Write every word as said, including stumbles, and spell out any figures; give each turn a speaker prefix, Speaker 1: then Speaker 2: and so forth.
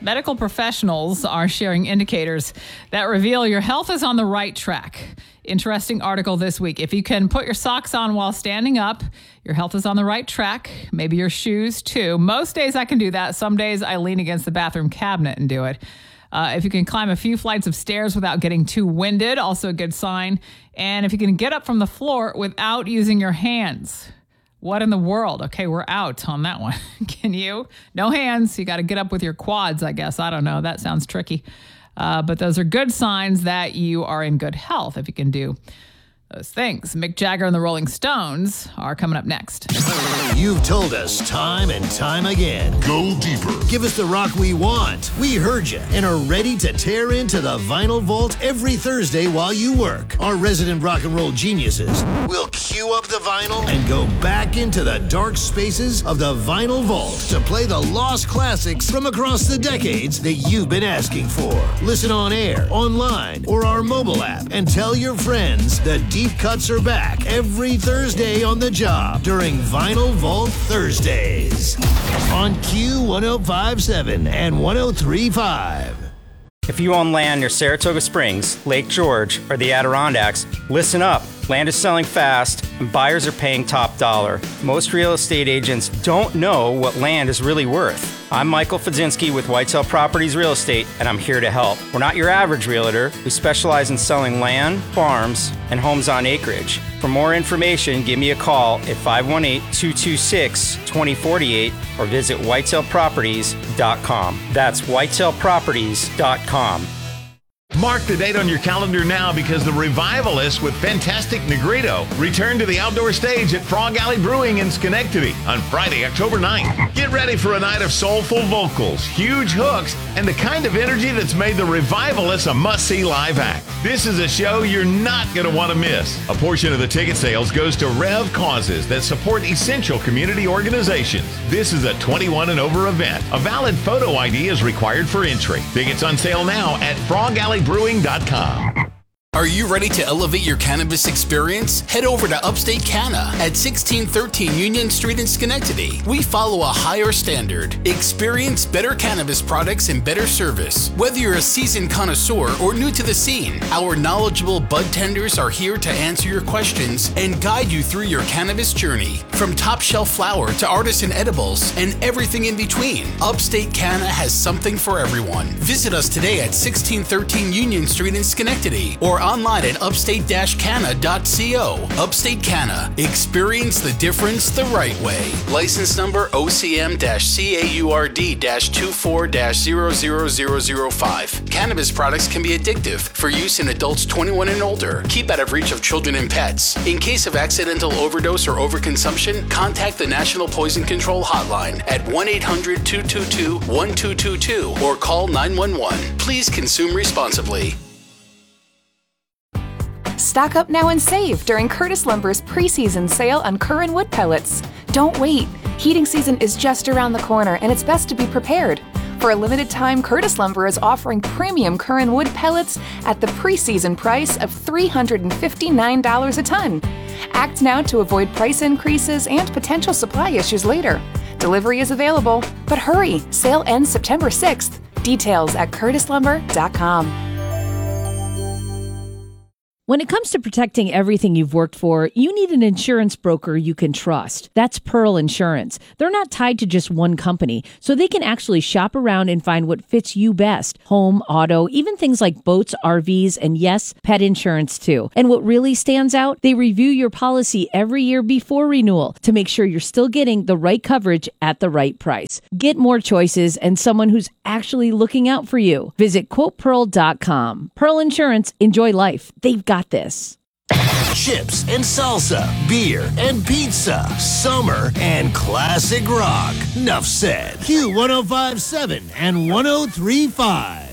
Speaker 1: Medical professionals are sharing indicators that reveal your health is on the right track. Interesting article this week. If you can put your socks on while standing up, your health is on the right track. Maybe your shoes too. Most days I can do that. Some days I lean against the bathroom cabinet and do it. Uh, if you can climb a few flights of stairs without getting too winded, also a good sign. And if you can get up from the floor without using your hands. What in the world? Okay, we're out on that one. Can you? No hands. You got to get up with your quads, I guess. I don't know. That sounds tricky. Uh, but those are good signs that you are in good health if you can do those things. Mick Jagger and the Rolling Stones are coming up next.
Speaker 2: You've told us time and time again.
Speaker 3: Go deeper.
Speaker 2: Give us the rock we want. We heard you and are ready to tear into the Vinyl Vault every Thursday while you work. Our resident rock and roll geniuses will cue up the vinyl and go back into the dark spaces of the Vinyl Vault to play the lost classics from across the decades that you've been asking for. Listen on air, online, or our mobile app and tell your friends the deep cuts are back every Thursday on the job during Vinyl Vault Thursdays on Q one oh five point seven and one oh three point five.
Speaker 4: If you own land near Saratoga Springs, Lake George, or the Adirondacks, listen up. Land is selling fast, and buyers are paying top dollar. Most real estate agents don't know what land is really worth. I'm Michael Fudzinski with Whitetail Properties Real Estate, and I'm here to help. We're not your average realtor. We specialize in selling land, farms, and homes on acreage. For more information, give me a call at five one eight, two two six, two oh four eight or visit whitetail properties dot com. That's whitetail properties dot com.
Speaker 5: Mark the date on your calendar now because the Revivalists with Fantastic Negrito return to the outdoor stage at Frog Alley Brewing in Schenectady on Friday, October ninth. Get ready for a night of soulful vocals, huge hooks, and the kind of energy that's made the Revivalists a must-see live act. This is a show you're not going to want to miss. A portion of the ticket sales goes to Rev causes that support essential community organizations. This is a twenty-one and over event. A valid photo I D is required for entry. Tickets on sale now at frog alley brewing dot com.
Speaker 6: Are you ready to elevate your cannabis experience? Head over to Upstate Canna at sixteen thirteen Union Street in Schenectady. We follow a higher standard. Experience better cannabis products and better service. Whether you're a seasoned connoisseur or new to the scene, our knowledgeable bud tenders are here to answer your questions and guide you through your cannabis journey. From top shelf flower to artisan edibles and everything in between, Upstate Canna has something for everyone. Visit us today at sixteen thirteen Union Street in Schenectady or online at upstate dash canna dot co. Upstate Canna. Experience the difference the right way. License number O C M C A U R D two four zero zero zero zero five. Cannabis products can be addictive. For use in adults twenty-one and older. Keep out of reach of children and pets. In case of accidental overdose or overconsumption, contact the National Poison Control Hotline at one eight hundred two two two one two two two or call nine one one. Please consume responsibly.
Speaker 7: Stock up now and save during Curtis Lumber's preseason sale on Curran wood pellets. Don't wait. Heating season is just around the corner and it's best to be prepared. For a limited time, Curtis Lumber is offering premium Curran wood pellets at the preseason price of three hundred fifty-nine dollars a ton. Act now to avoid price increases and potential supply issues later. Delivery is available, but hurry, sale ends September sixth. Details at curtis lumber dot com.
Speaker 8: When it comes to protecting everything you've worked for, you need an insurance broker you can trust. That's Pearl Insurance. They're not tied to just one company, so they can actually shop around and find what fits you best. Home, auto, even things like boats, R Vs, and yes, pet insurance too. And what really stands out, they review your policy every year before renewal to make sure you're still getting the right coverage at the right price. Get more choices and someone who's actually looking out for you. Visit quote pearl dot com. Pearl Insurance, enjoy life. They've got this.
Speaker 2: Chips and salsa, beer and pizza, summer and classic rock. Nuff said. Q one oh five point seven and one oh three point five.